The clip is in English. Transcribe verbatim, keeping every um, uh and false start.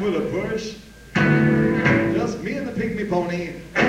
full of push. Just me and the pygmy pony.